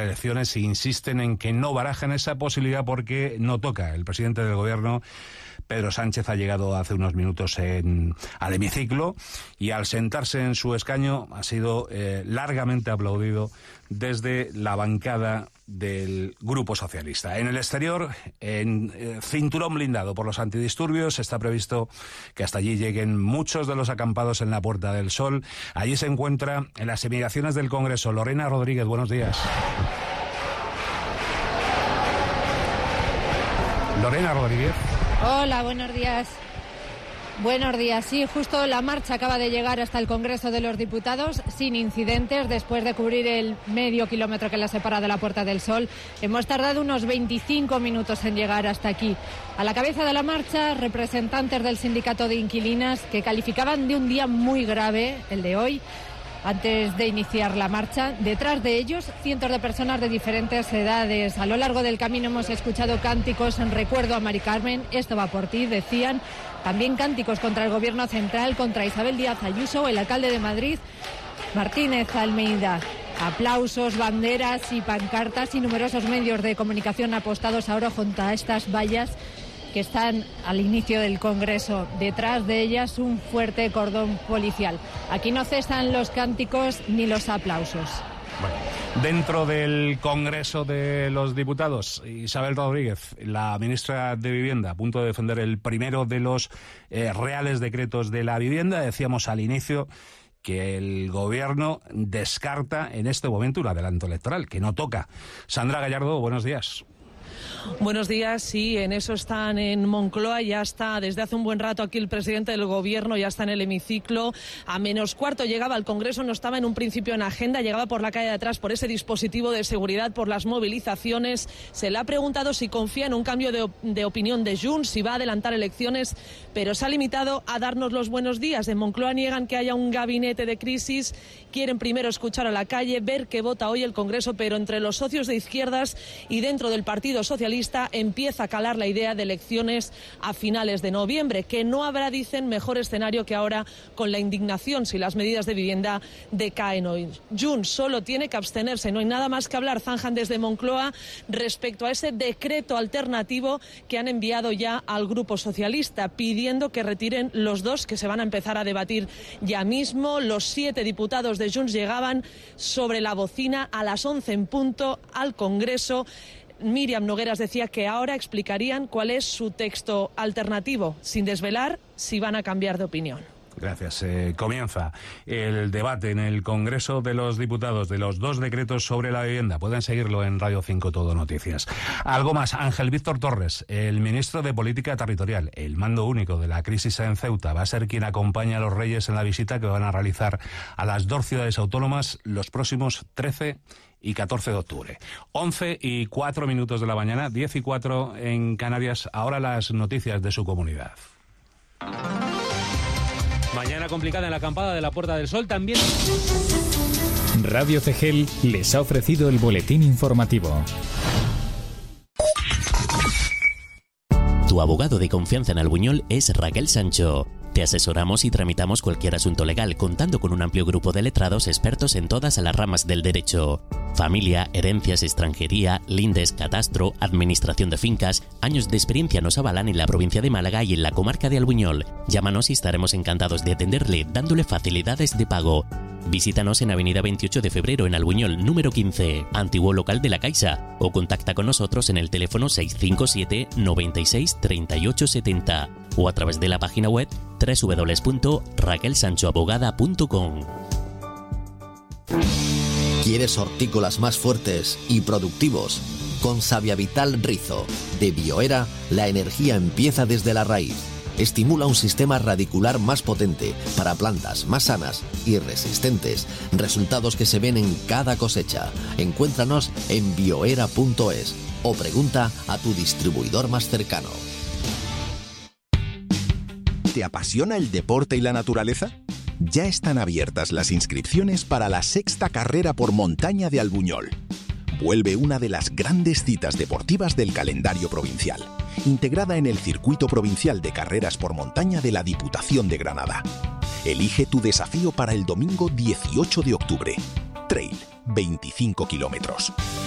elecciones e insisten en que no barajan esa posibilidad porque no toca. El presidente del gobierno, Pedro Sánchez, ha llegado hace unos minutos al hemiciclo y al sentarse en su escaño ha sido largamente aplaudido desde la bancada del Grupo Socialista. En el exterior, en cinturón blindado por los antidisturbios, está previsto que hasta allí lleguen muchos de los acampados en la Puerta del Sol. Allí se encuentra en las inmediaciones del Congreso Lorena Rodríguez. Buenos días. Lorena Rodríguez. Hola, buenos días. Buenos días. Sí, justo la marcha acaba de llegar hasta el Congreso de los Diputados sin incidentes después de cubrir el medio kilómetro que la separa de la Puerta del Sol. Hemos tardado unos 25 minutos en llegar hasta aquí. A la cabeza de la marcha, representantes del sindicato de inquilinas que calificaban de un día muy grave, el de hoy, antes de iniciar la marcha. Detrás de ellos, cientos de personas de diferentes edades. A lo largo del camino hemos escuchado cánticos en recuerdo a Mari Carmen. Esto va por ti, decían. También cánticos contra el gobierno central, contra Isabel Díaz Ayuso, el alcalde de Madrid, Martínez Almeida. Aplausos, banderas y pancartas y numerosos medios de comunicación apostados ahora junto a estas vallas que están al inicio del Congreso. Detrás de ellas un fuerte cordón policial. Aquí no cesan los cánticos ni los aplausos. Bueno, dentro del Congreso de los Diputados, Isabel Rodríguez, la ministra de Vivienda, a punto de defender el primero de los reales decretos de la vivienda. Decíamos al inicio que el gobierno descarta en este momento un adelanto electoral, que no toca. Sandra Gallardo, buenos días. Buenos días, sí, en eso están en Moncloa, ya está desde hace un buen rato aquí el presidente del gobierno, ya está en el hemiciclo. A menos cuarto llegaba al Congreso, no estaba en un principio en agenda, llegaba por la calle de atrás por ese dispositivo de seguridad, por las movilizaciones. Se le ha preguntado si confía en un cambio de opinión de Junts, si va a adelantar elecciones, pero se ha limitado a darnos los buenos días. En Moncloa niegan que haya un gabinete de crisis, quieren primero escuchar a la calle, ver qué vota hoy el Congreso, pero entre los socios de izquierdas y dentro del Partido Socialista empieza a calar la idea de elecciones a finales de noviembre, que no habrá, dicen, mejor escenario que ahora con la indignación si las medidas de vivienda decaen hoy. Junts solo tiene que abstenerse, no hay nada más que hablar, zanjan desde Moncloa respecto a ese decreto alternativo que han enviado ya al Grupo Socialista, pidiendo que retiren los dos que se van a empezar a debatir ya mismo. Los 7 diputados de Junts llegaban sobre la bocina a las 11 en punto al Congreso. Míriam Nogueras decía que ahora explicarían cuál es su texto alternativo, sin desvelar si van a cambiar de opinión. Gracias. Comienza el debate en el Congreso de los Diputados de los 2 decretos sobre la vivienda. Pueden seguirlo en Radio 5 Todo Noticias. Algo más. Ángel Víctor Torres, el ministro de Política Territorial, el mando único de la crisis en Ceuta, va a ser quien acompaña a los Reyes en la visita que van a realizar a las 2 ciudades autónomas los próximos 13 y 14 de octubre. 11:04 de la mañana, 10:04 en Canarias. Ahora las noticias de su comunidad. Mañana complicada en la acampada de la Puerta del Sol también. Radio CGEL les ha ofrecido el boletín informativo. Tu abogado de confianza en Albuñol es Raquel Sancho. Te asesoramos y tramitamos cualquier asunto legal, contando con un amplio grupo de letrados expertos en todas las ramas del derecho. Familia, herencias, extranjería, lindes, catastro, administración de fincas. Años de experiencia nos avalan en la provincia de Málaga y en la comarca de Albuñol. Llámanos y estaremos encantados de atenderle, dándole facilidades de pago. Visítanos en Avenida 28 de Febrero en Albuñol, número 15, antiguo local de la Caixa, o contacta con nosotros en el teléfono 657 96 38 70 o a través de la página web www.raquelsanchoabogada.com. ¿Quieres hortícolas más fuertes y productivos? Con Saviavital Rizo, de Bioera, la energía empieza desde la raíz. Estimula un sistema radicular más potente para plantas más sanas y resistentes. Resultados que se ven en cada cosecha. Encuéntranos en bioera.es o pregunta a tu distribuidor más cercano. ¿Te apasiona el deporte y la naturaleza? Ya están abiertas las inscripciones para la 6ª carrera por montaña de Albuñol. Vuelve una de las grandes citas deportivas del calendario provincial, integrada en el Circuito Provincial de Carreras por Montaña de la Diputación de Granada. Elige tu desafío para el domingo 18 de octubre. Trail, 25 kilómetros.